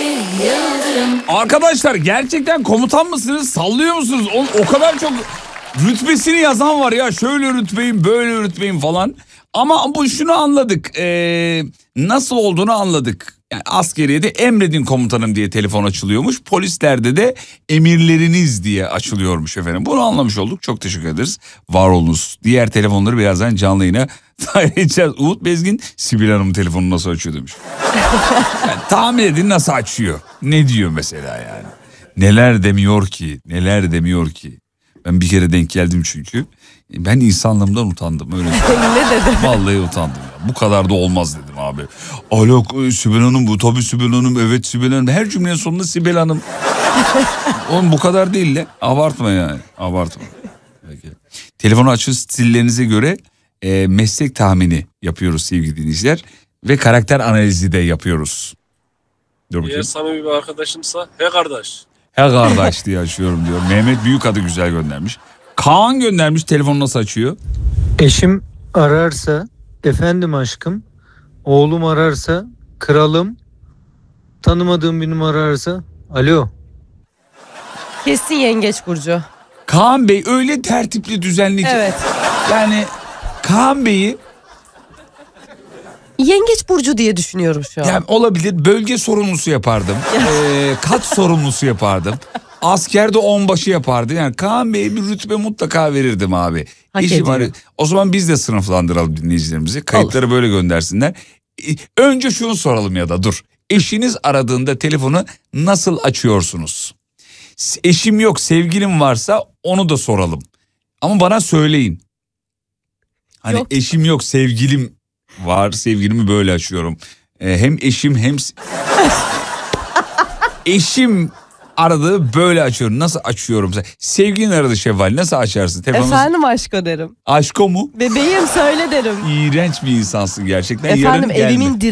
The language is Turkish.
Arkadaşlar gerçekten komutan mısınız? Sallıyor musunuz? O kadar çok rütbesini yazan var ya. Şöyle rütbeyim, böyle rütbeyim falan. Ama bu şunu anladık. Nasıl olduğunu anladık. Yani askeriyede emredin komutanım diye telefon açılıyormuş. Polislerde de emirleriniz diye açılıyormuş efendim. Bunu anlamış olduk. Çok teşekkür ederiz. Var olunuz. Diğer telefonları birazdan canlı yayına edeceğiz. Umut Bezgin, Sibel Hanım'ın telefonunu nasıl açıyor demiş. Yani, tahmin edin nasıl açıyor. Ne diyor mesela yani. Neler demiyor ki. Neler demiyor ki. Ben bir kere denk geldim çünkü. Ben insanlığımdan utandım öyle. Ne dedim? Vallahi utandım ya. Bu kadar da olmaz dedim abi. Alo Sibel Hanım bu tabii Sibel Hanım, evet Sibel Hanım. Her cümlenin sonunda Sibel Hanım. Oğlum bu kadar değil de abartma yani, abartma. Peki. Telefonu açın, stillerinize göre meslek tahmini yapıyoruz sevgili dinleyiciler. Ve karakter analizi de yapıyoruz. Dur bakayım. Eğer samimi bir arkadaşımsa he kardeş. He kardeş diye açıyorum diyor. Mehmet Büyükadı güzel göndermiş. Kaan göndermiş, telefonu nasıl açıyor? Eşim ararsa efendim aşkım, oğlum ararsa kralım, tanımadığım bir numara ararsa alo. Kesin Yengeç burcu. Kaan Bey öyle tertipli düzenli. Evet. Yani Kaan Bey'i Yengeç burcu diye düşünüyorum şu an. yani olabilir, bölge sorumlusu yapardım. Kat sorumlusu yapardım. Askerde onbaşı yapardı. Yani Kaan Bey'e bir rütbe mutlaka verirdim abi. Hak İşim var. ediyor. O zaman biz de sınıflandıralım dinleyicilerimizi. Kayıtları böyle göndersinler. Önce şunu soralım ya da dur. Eşiniz aradığında telefonu nasıl açıyorsunuz? Eşim yok, sevgilim varsa onu da soralım. Ama bana söyleyin. Hani Yok. eşim yok, sevgilim var, sevgilimi böyle açıyorum. Hem eşim hem eşim aradı böyle açıyorum. Nasıl açıyorum? Sevgilin aradı Şevval, nasıl açarsın? Telefonu Efendim aşko derim. aşko mu? Bebeğim söyle derim. İğrenç bir insansın gerçekten. Efendim Yarın gelme. evimin